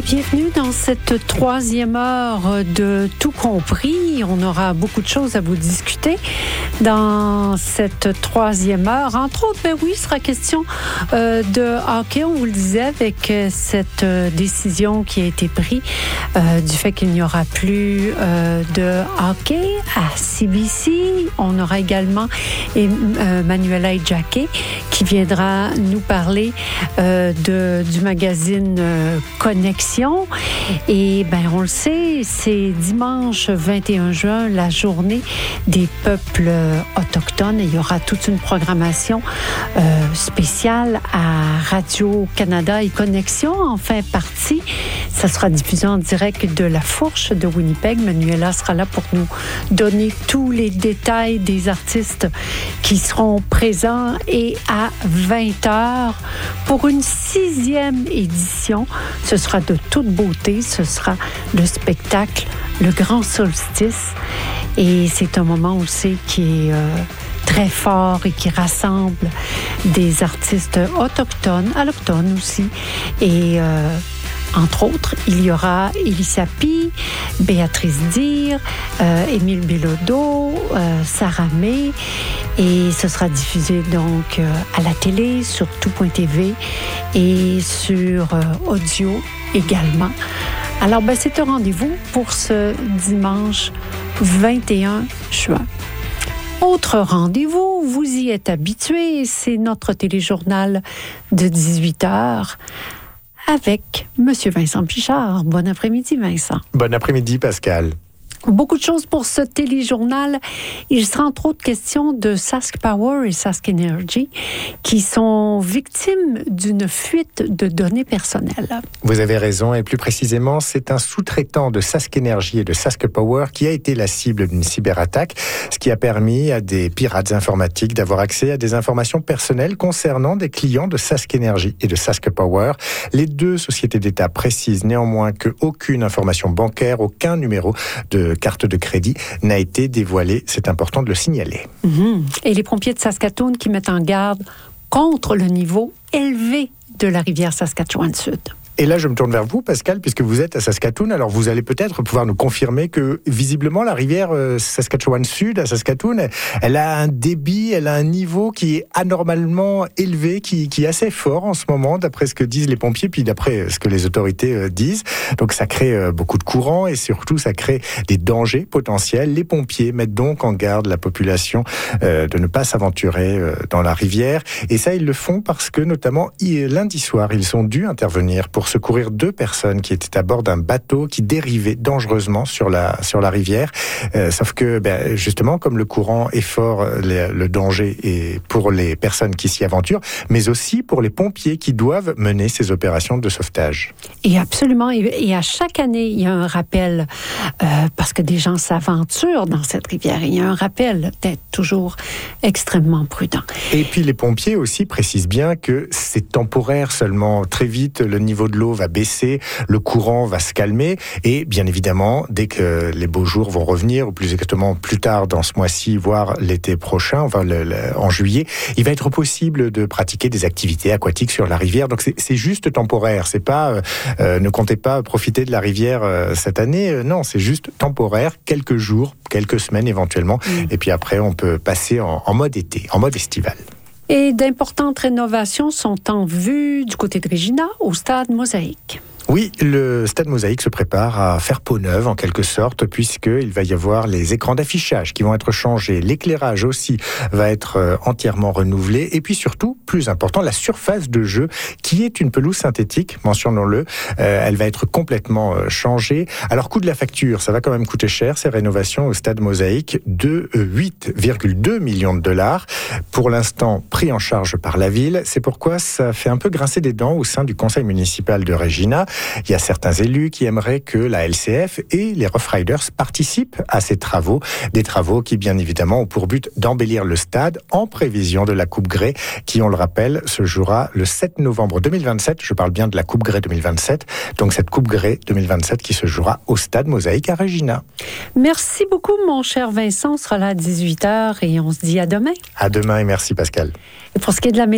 Bienvenue dans cette troisième heure de Tout compris. On aura beaucoup de choses à vous discuter dans cette troisième heure. Entre autres, il sera question de hockey, on vous le disait, avec cette décision qui a été prise du fait qu'il n'y aura plus de hockey à CBC. On aura également Manuela Jacquet qui viendra nous parler du magazine Connexion. Et on le sait, c'est dimanche 21 juin, la journée des peuples autochtones. Et il y aura toute une programmation spéciale à Radio-Canada et Connexion. En fin partie, ça sera diffusé en direct de la Fourche de Winnipeg. Manuela sera là pour nous donner tous les détails des artistes qui seront présents. Et à 20h, pour une 6e édition, ce sera de toute beauté, ce sera le spectacle Le Grand Solstice. Et c'est un moment aussi qui est très fort et qui rassemble des artistes autochtones, allochtones aussi. Et entre autres, il y aura Elissa Pi, Béatrice Dire, Émile Bilodeau, Sarah May. Et ce sera diffusé donc à la télé, sur tout.tv et sur audio également. Alors, c'est un rendez-vous pour ce dimanche 21 juin. Autre rendez-vous, vous y êtes habitués, c'est notre téléjournal de 18h avec M. Vincent Pichard. Bon après-midi, Vincent. Bon après-midi, Pascal. Beaucoup de choses pour ce téléjournal. Il sera entre autres question de Sask Power et Sask Energy qui sont victimes d'une fuite de données personnelles. Vous avez raison, et plus précisément, c'est un sous-traitant de Sask Energy et de Sask Power qui a été la cible d'une cyberattaque, ce qui a permis à des pirates informatiques d'avoir accès à des informations personnelles concernant des clients de Sask Energy et de Sask Power. Les deux sociétés d'État précisent néanmoins qu'aucune information bancaire, aucun numéro de carte de crédit n'a été dévoilé. C'est important de le signaler. Et les pompiers de Saskatoon qui mettent en garde contre le niveau élevé de la rivière Saskatchewan-Sud. Et là, je me tourne vers vous, Pascal, puisque vous êtes à Saskatoon. Alors, vous allez peut-être pouvoir nous confirmer que, visiblement, la rivière Saskatchewan-Sud, à Saskatoon, elle a un débit, elle a un niveau qui est anormalement élevé, qui est assez fort en ce moment, d'après ce que disent les pompiers, puis d'après ce que les autorités disent. Donc, ça crée beaucoup de courants et surtout, ça crée des dangers potentiels. Les pompiers mettent donc en garde la population de ne pas s'aventurer dans la rivière. Et ça, ils le font parce que, notamment, lundi soir, ils sont dû intervenir pour secourir 2 personnes qui étaient à bord d'un bateau qui dérivait dangereusement sur la rivière. Sauf que, justement, comme le courant est fort, le danger est pour les personnes qui s'y aventurent, mais aussi pour les pompiers qui doivent mener ces opérations de sauvetage. Et absolument. Et à chaque année, il y a un rappel, parce que des gens s'aventurent dans cette rivière. Il y a un rappel d'être toujours extrêmement prudent. Et puis les pompiers aussi précisent bien que c'est temporaire seulement. Très vite, le niveau de l'eau va baisser, le courant va se calmer et bien évidemment, dès que les beaux jours vont revenir, ou plus exactement plus tard dans ce mois-ci, voire l'été prochain, en juillet, il va être possible de pratiquer des activités aquatiques sur la rivière. Donc c'est juste temporaire, c'est pas ne comptez pas profiter de la rivière cette année, non, c'est juste temporaire, quelques jours, quelques semaines éventuellement, et puis après on peut passer en mode été, en mode estival. Et d'importantes rénovations sont en vue du côté de Regina, au stade Mosaïque. Oui, le Stade Mosaïque se prépare à faire peau neuve en quelque sorte, puisqu'il va y avoir les écrans d'affichage qui vont être changés, l'éclairage aussi va être entièrement renouvelé, et puis surtout, plus important, la surface de jeu qui est une pelouse synthétique, mentionnons-le, elle va être complètement changée. Alors, coût de la facture, ça va quand même coûter cher, ces rénovations au Stade Mosaïque, de 8,2 millions de dollars, pour l'instant pris en charge par la ville. C'est pourquoi ça fait un peu grincer des dents au sein du conseil municipal de Regina. Il y a certains élus qui aimeraient que la LCF et les Rough Riders participent à ces travaux. Des travaux qui, bien évidemment, ont pour but d'embellir le stade en prévision de la Coupe Grey qui, on le rappelle, se jouera le 7 novembre 2027. Je parle bien de la Coupe Grey 2027. Donc cette Coupe Grey 2027 qui se jouera au Stade Mosaïque à Regina. Merci beaucoup, mon cher Vincent. On sera là à 18h et on se dit à demain. À demain et merci, Pascal. Et pour ce qui est de la